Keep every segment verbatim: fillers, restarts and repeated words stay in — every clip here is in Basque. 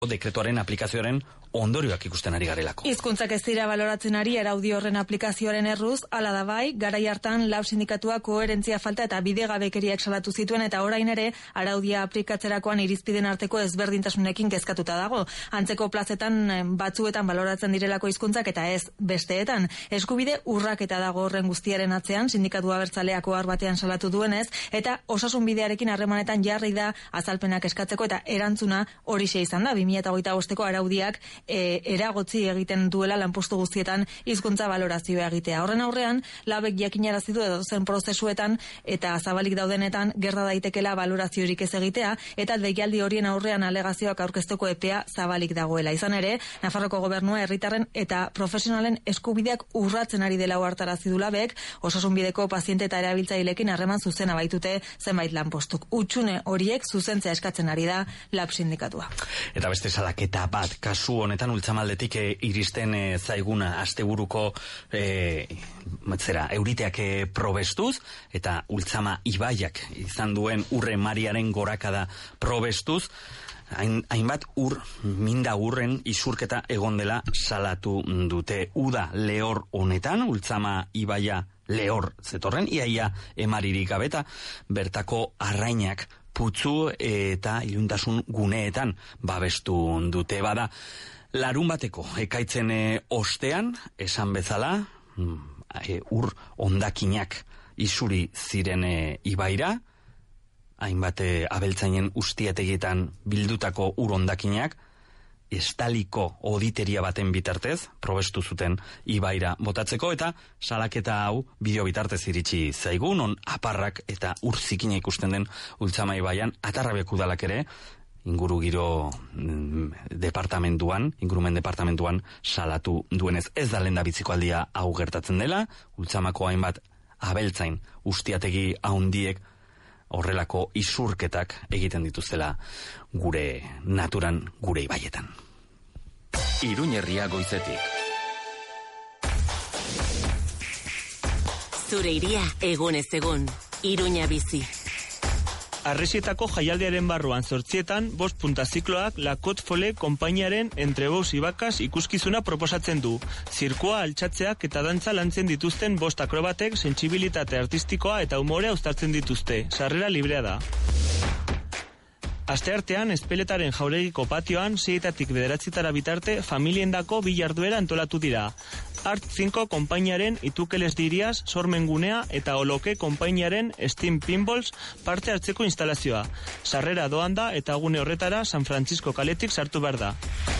dekretuaren aplikazioaren ondorioak ikusten ari garelako. Hizkuntzak ez dira baloratzen ari araudi horren aplikazioaren erruz, hala da bai, garai hartan lab sindikatuak koherentzia falta eta bidegabekeriak salatu zituen eta orain ere araudia aplikatzerakoan irizpiden arteko ezberdintasunekin kezkatuta dago. Antzeko plazetan batzuetan baloratzen direlako hizkuntzak eta ez besteetan. Eskubide urraketa dago horren guztiaren atzean, sindikatu abertzaleak ohar batean salatu duenez, eta osasun bidearekin harremanetan jarri da azalpenak eskatzeko eta erantzuna horixe izan da. bi mila hogeita bosteko araudiak e, eragotzi egiten duela lanpostu guztietan hizkuntza balorazioa egitea. Horren aurrean, labek jakinarazi du edo zen prozesuetan eta zabalik daudenetan gerta daitekela baloraziorik ez egitea eta deialdi horien aurrean alegazioak aurkezteko epea zabalik dagoela. Izan ere, Nafarroko gobernua herritarren eta profesionalen eskubideak urratzen ari dela ohartarazi du labek, osasunbideko paziente eta erabiltzaileekin harreman zuzena baitute zenbait lanpostuk. Hutsune horiek zuzentzea eskatzen ari da lab sindikatua. Eta beste salaketa bat, kasu honetan ultzamaldetik e, iristen e, zaiguna asteburuko e, zera, euriteak e, probestuz, eta ultzama ibaiak izan duen urre mariaren gorakada probestuz, hain, hainbat ur, minda urren isurketa egon dela salatu dute. Uda lehor honetan, ultzama ibaia lehor zetorren, iaia emaririk gabeta, bertako arrainak putzu eta iluntasun guneetan babestu dute. Bada, larun bateko ekaitzen ostean, esan bezala, e, ur ondakinak isuri ziren e, ibaira, hainbat e, abeltzainen ustiategietan bildutako ur ondakinak, estaliko oditeria baten bitartez, probestu zuten ibaira botatzeko, eta salaketa hau bideo bitartez iritsi zaigu, non aparrak eta urzikina ikusten den ultzama ibaian, Atarrabeko udalak ere, inguru giro mm, departamentuan, ingurumen departamentuan salatu duenez. Ez da lehendabiziko aldia hau gertatzen dela, ultzamako hainbat abeltzain ustiategi haundiek horrelako isurketak egiten dituztela gure naturan, gure ibaietan. Iruñerria goizetik. Zure iria egunez egun, Iruña bizi. Arresietako jaialdiaren barruan zortzietan, bost punta zikloak Lakot Fole konpainiaren entre bost ibakaz ikuskizuna proposatzen du. Zirkoa, altxatzeak eta dantza lantzen dituzten bost akrobatek sentsibilitate artistikoa eta umorea uztartzen dituzte. Sarrera librea da. Asteartean, Espeletaren jauregiko patioan, seietatik bederatzitara bitarte, familiendako bi jarduera antolatu dira. Art cinco konpainiaren Itukeles diriaz, sormengunea eta Oloke konpainiaren Steam Pinballs parte hartzeko instalazioa. Sarrera doan da eta gune horretara San Francisco kaletik sartu behar da.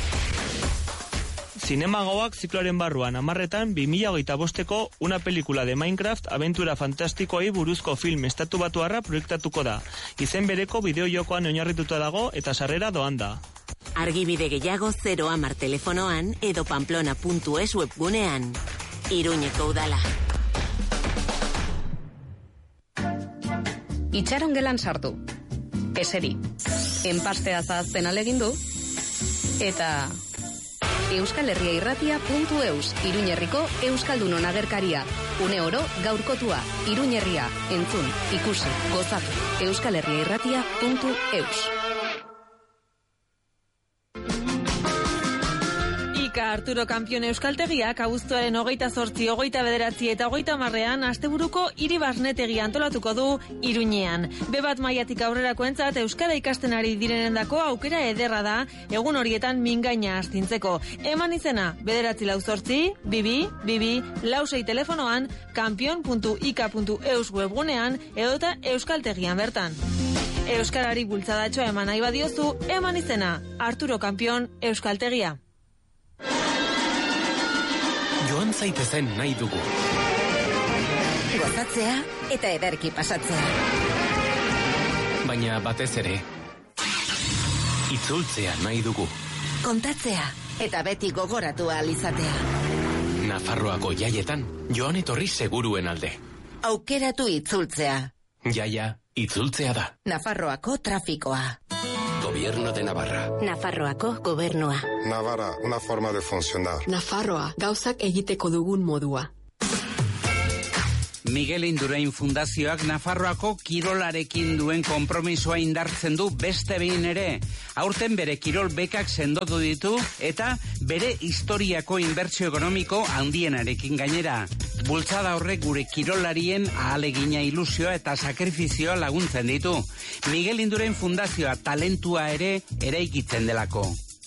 Zinemagoak zikloaren barruan amarretan bi mila hogeita bosteko una pelikula de Minecraft abentura fantastikoei buruzko film estatu batuarra proiektatuko da. Izen bereko bideo jokoan oinarrituta dago eta sarrera doan da. Argibide gehiago zero hamar telefonoan edo pamplona puntu es webgunean. Iruñeko udala. Itxaron gelan sartu. Eseri. Enpastea zahazten alegindu. Eta euskal herria irratia puntu eus, Iruñerriko Euskaldunon agerkaria. Une oro gaurkotua, Iruñerria, entzun, ikusi, gozatu. euskal herria irratia puntu eus. Arturo Kampion Euskaltegiak abuztuaren hogeita zortzi, hogeita bederatzi eta hogeita marrean asteburuko hiri barnetegia antolatuko du Iruñean. Be bat mailatik aurrerakoentzat euskara ikasten ari direnendako aukera ederra da egun horietan mingaina astintzeko. Eman izena bederatzi lau zortzi, bibi, bibi, lausei telefonoan, kampion puntu ika puntu eus webgunean edota Euskaltegian bertan. Euskarari bultzadatxoa eman nahi badiozu, eman izena Arturo Kampion Euskaltegia. Joan zaitezen nahi dugu. Gozatzea eta ederki pasatzea. Baina batez ere, itzultzea nahi dugu. Kontatzea eta beti gogoratu ahal izatea. Nafarroako jaietan, joan etorri seguruen alde. Aukeratu itzultzea. Jaia, itzultzea da. Nafarroako trafikoa. Gobierno de Navarra. Nafarroako gobernua. Navarra, una forma de funcionar. Nafarroa, gauzak egiteko dugun modua. Miguel Indurain Fundazioak Nafarroako kirolarekin duen konpromisoa indartzen du beste behin ere. Aurten bere kirol bekak sendotu ditu eta bere historiako inbertsio ekonomiko handienarekin gainera. Bultzada horrek gure kirolarien ahalegina, ilusioa eta sakrifizioa laguntzen ditu. Miguel Indurain Fundazioa talentua ere eraikitzen delako.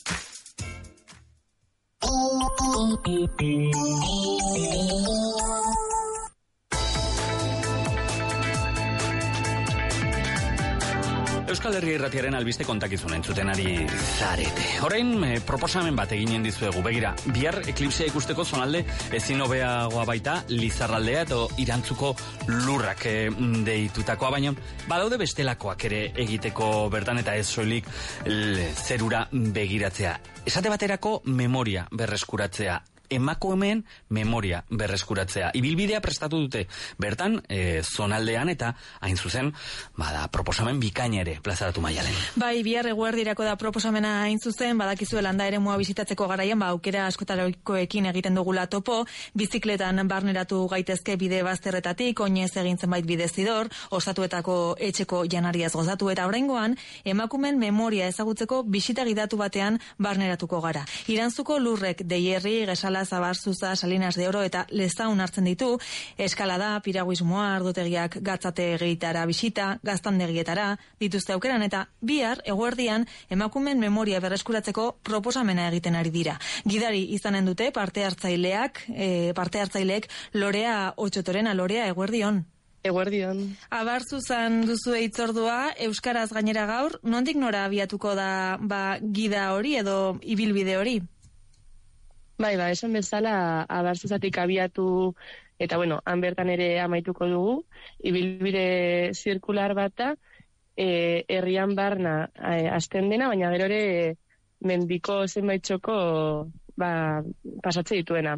Euskal Herria Irratiaren albiste kontakizun entzuten ari zarete. Orain, eh, proposamen bat eginen dizuegu. Begira, bihar eklipsea ikusteko zonalde ezin hobeagoa baita Lizarraldea eta Irantzuko lurrak eh, deitutakoa, baina badaude bestelakoak ere egiteko bertan eta ez soilik l- zerura begiratzea. Esate baterako memoria berreskuratzea. Emakumeen memoria berreskuratzea. Ibilbidea prestatu dute bertan, e, zonaldean eta hain zuzen, bada, proposamen bikaina ere plazaratu Maialen. Bai, bihar eguerdirako da proposamena hain zuzen, badakizue landa eremua bisitatzeko garaian, ba, aukera askotarikoekin egiten dugula topo, bizikletan barneratu gaitezke bide bazterretatik, oinez egin zenbait bidezidor, osatuetako etxeko janariaz gozatu, eta oraingoan emakumeen memoria ezagutzeko bisita gidatu batean barneratuko gara. Irantzuko lurrek Deierri, Gesala, Zabarzuza, Salinas de Oro eta Lezaun hartzen ditu, eskalada, piraguismoa, ardotegiak gatzate egitara bisita, gaztandegietara, dituzte aukeran eta bihar eguerdian emakumeen memoria berreskuratzeko proposamena egiten ari dira. Gidari izanen dute parte hartzaileak, e, parte hartzaileek Lorea Otxotorena. Lorea, eguerdion. Eguerdion. Abarzuzan duzu hitzordua, euskaraz gainera gaur, nondik nora abiatuko da ba, gida hori edo ibilbide hori? Bai, ba, esan bezala Abarzuzatik abiatu eta, bueno, han bertan ere amaituko dugu, ibilbide zirkular bata, e, herrian barna e, hasten dena, baina gero ere mendiko zenbait txoko ba, pasatze dituena.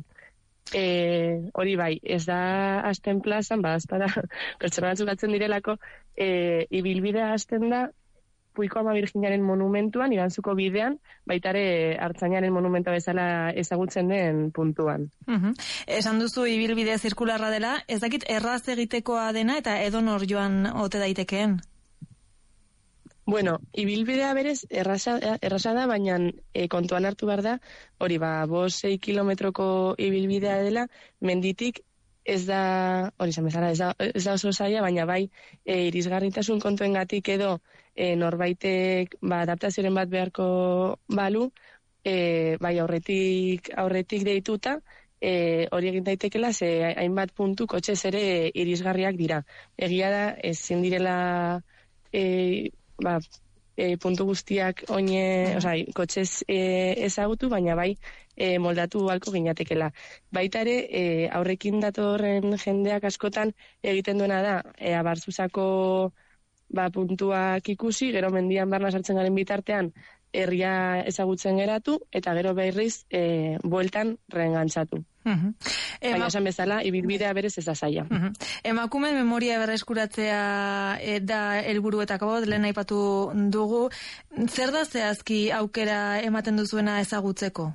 E, hori bai, ez da hasten plazan, ba, ez da pertsona batzuk atzen direlako, e, ibilbidea hasten da, Puiko Ama Birjinaren monumentuan, Irantzuko bidean, baitare Artzainaren monumenta bezala ezagutzen den puntuan. Uh-huh. Esan duzu ibilbide zirkularra dela, ez dakit erraz egitekoa dena eta edonor joan ote daitekeen? Bueno, ibilbidea berez erraza, erraza da, baina e, kontuan hartu behar da, hori ba, bost sei kilometroko ibilbidea dela, menditik ez da, hori izan bezala, ez da, ez da oso zaila, baina bai e, irisgarritasun kontuengatik edo e, norbaitek ba, adaptazioren bat beharko balu, e, bai aurretik, aurretik deituta, e, hori egin daitekela, ze hainbat puntu kotxez ere irisgarriak dira. Egia da, ezin direla e, ba, e, puntu guztiak oine, osea, kotxez e, ezagutu, baina bai e, moldatu balko ginatekela. Baita ere, e, aurrekin datorren jendeak askotan egiten duena da, e, Abarzuzako ba, puntuak ikusi, gero mendian barna sartzen garen bitartean, herria ezagutzen geratu, eta gero berriz e, bueltan reengantzatu. Uh-huh. Ema... Baina esan bezala, ibilbidea berez ez da zaila. Uh-huh. Emakumeen memoria berreskuratzea e, da helburuetako bat, lehen aipatu dugu. Zer da zehazki aukera ematen duzuena ezagutzeko?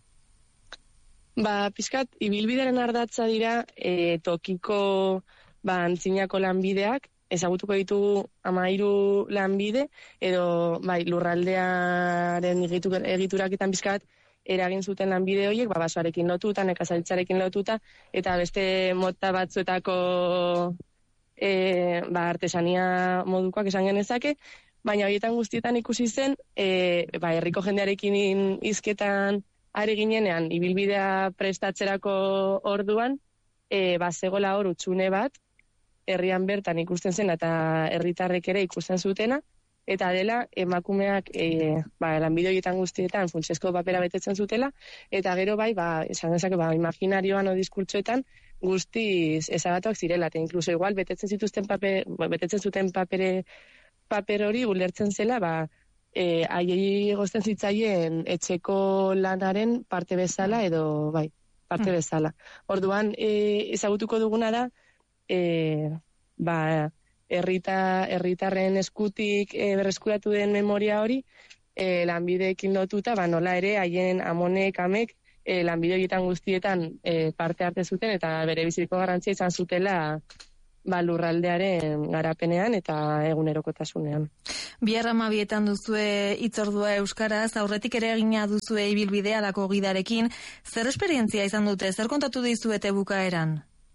Ba, pizkat, ibilbidearen ardatza dira e, tokiko ba, antzinako lanbideak, ezagutuko ditugu hamairu lanbide, edo bai, lurraldearen egituraketan pizkat eragin zuten lanbide horiek, ba, basoarekin lotuta, nekazalitzarekin lotuta, eta beste mota batzuetako e, ba, artesania modukoak esan genezake, baina horietan guztietan ikusi zen, e, ba, herriko jendearekin hizketan ari ginenean, ibilbidea prestatzerako orduan, e, ba, zegoela hor utxune bat, herrian bertan ikusten zen eta herritarrek ere ikusten zutena, eta dela emakumeak e, ba, lanbide horietan guztietan funtsezko papera betetzen zutela, eta gero bai, ba, esan dezake, ba, imaginarioan o diskurtsoetan guztiz ezabatuak zirela, eta inkluso igual betetzen zituzten paper, betetzen zuten papere, paper hori ulertzen zela, ba, e, haiei egozten zitzaien etxeko lanaren parte bezala, edo bai, parte bezala. Orduan, e, ezagutuko duguna da, E, ba, herrita, herritarren eskutik e, berreskuratu den memoria hori, e, lanbideekin lotuta, ba, nola ere haien amonek, amek, e, lanbide horietan guztietan e, parte hartu zuten eta bere biziko garrantzia izan zutela ba, lurraldearen garapenean eta egunerokotasunean. Bihar hamabietan duzue hitzordua euskaraz, aurretik ere egina duzue ibilbidea lako gidarekin. Zer esperientzia izan dute? Zer kontatu dizuete bukaeran?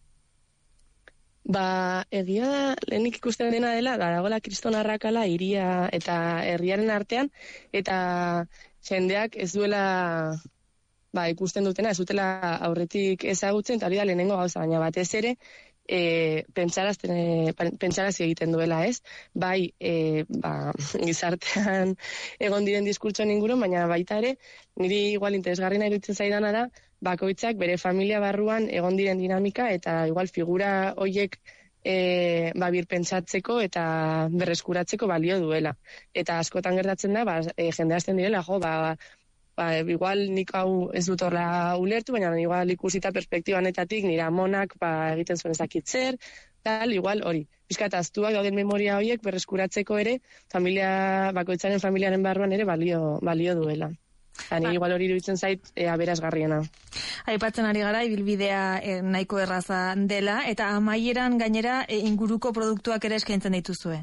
Ba, egia lehenik ikusten dena dela, da dagoela kriston arrakala hiria eta herriaren artean, eta jendeak ez duela ba, ikusten dutena, ez dutela aurretik ezagutzen, eta hori da lehenengo gauza, baina batez ere, E, pentsarazten, e, pentsarazi egiten duela, ez? Bai, e, ba, gizartean egon diren diskurtsoen inguruan, baina baita ere, niri igual interesgarrina iruditzen zaidana da, bakoitzak bere familia barruan egon diren dinamika, eta igual figura hoiek e, ba, birpentsatzeko eta berreskuratzeko balio duela. Eta askotan gertatzen da, ba, e, jende hasten direla, jo, ba, Ba, igual nik hau ez dut horla ulertu, baina igual ikusita perspektibanetatik nire amonak ba, egiten zuen ezakitzer, tal, igual hori. Piskat aztuak dauden memoria horiek berreskuratzeko ere, familia, bakoitzaren familiaren barruan ere balio, balio duela. Hani igual hori iruditzen zait e, aberasgarriena. Aipatzen ari gara, ibilbidea e, nahiko erraza dela, eta amaieran gainera e, inguruko produktuak ere eskaintzen dituzue.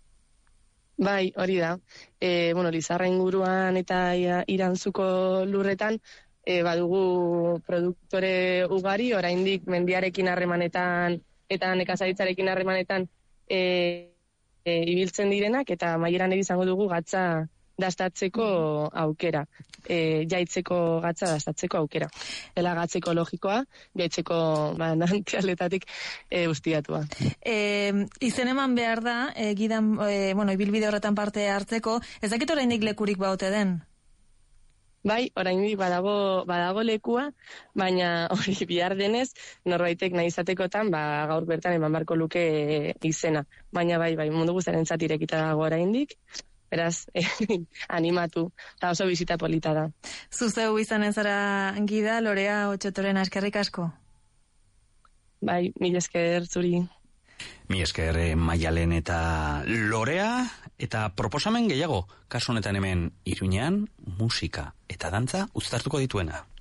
Bai, hori da. E, bueno, Lizarra inguruan eta Irantzuko lurretan e, badugu produktore ugari, oraindik mendiarekin harremanetan eta nekazaritzarekin harremanetan e, e, ibiltzen direnak, eta amaieran ere izango dugu gatza dastatzeko aukera, e, jaitzeko gatza dastatzeko aukera. Ela gatza ekologikoa, jaitzeko ba, nantialetatik e, ustiatua. E, izen eman behar da, e, gidan, e, bueno, ibilbide horretan parte hartzeko, ez dakit oraindik lekurik baute den? Bai, oraindik badago, badago lekua, baina hori bihar denez, norbaitek nahi izatekotan, ba, gaur bertan eman barko luke izena. Baina bai, bai, mundu guztaren zatirekita dago oraindik. Beraz, eh, animatu, eta oso bizita polita da. Zuzeu izanen zara gida, Lorea Otxotorena, eskerrik asko? Bai, mil esker zuri. Mi esker eh, Maialen eta Lorea, eta proposamen gehiago, kasu honetan hemen Iruñean, musika eta dantza uztartuko dituena.